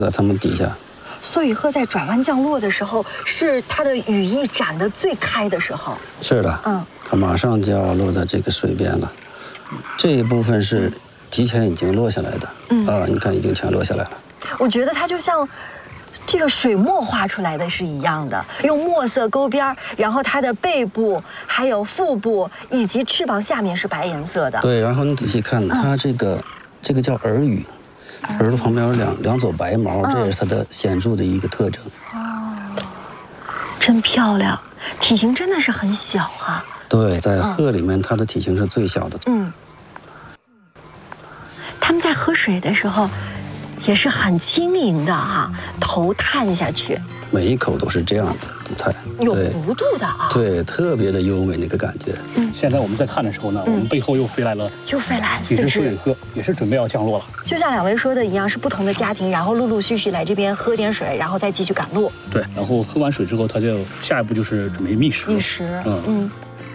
在它们底下。 梭羽鹤在转弯降落的时候，是它的羽翼展得最开的时候。 是的，它马上就要落在这个水边了。这一部分是提前已经落下来的，你看已经全落下来了。 我觉得它就像这个水墨画出来的是一样的，用墨色勾边，然后它的背部、还有腹部以及翅膀下面是白颜色的。 对，然后你仔细看，它这个叫耳羽，耳朵旁边有两撮白毛，这也是它的显著的一个特征。 真漂亮，体型真的是很小啊。 对，在鹤里面，它的体型是最小的。 它们在喝水的时候，也是很轻盈的哈，头探下去， 每一口都是这样的姿态， 有弧度的啊。 对，特别的优美那个感觉。 现在我们在看的时候呢，我们背后又飞来了几只梭羽鹤，也是准备要降落了。 就像两位说的一样，是不同的家庭，然后陆陆续续来这边喝点水，然后再继续赶路。 对，然后喝完水之后，它就下一步就是准备觅食。